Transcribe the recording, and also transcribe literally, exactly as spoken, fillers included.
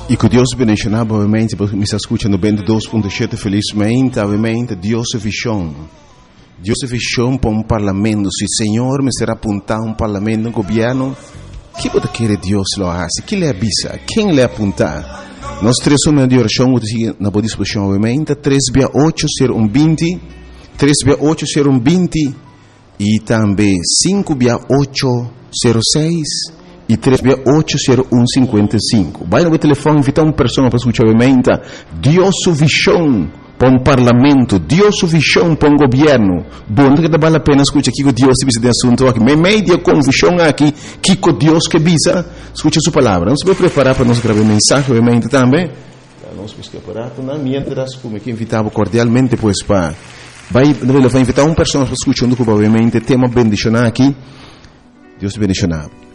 E que Deus bendicionar, obviamente, porque me está escutando noventa e dois ponto sete, felizmente, obviamente, Deus é visão. Deus é visão para um parlamento. Se o Senhor me será apontar um parlamento, um governo, o que pode querer Deus lo hace? Que lhe avisa? Quem lhe apontar? Nós três somos de oração, na boa disposição, obviamente, três oito zero um vinte, três oito zero um vinte, e também cinco oito zero seis, e três oito zero um cinco cinco. Vai no telefone, invitar uma pessoa para escutar, obviamente, Deus sua visão para um parlamento, Deus sua visão para um governo. Bom, que vale a pena escutar aqui que Deus se visa de assunto aqui. Me media com visão aqui, que com Deus que visa, escute sua palavra. Nós vamos preparar para nós gravar mensagem, obviamente, também. Nós vamos preparar, mientras, como que invitava cordialmente, pois, para... Vai, vai invitar uma pessoa para escutar, obviamente, tema bendicionar aqui. Deus te bendicionar.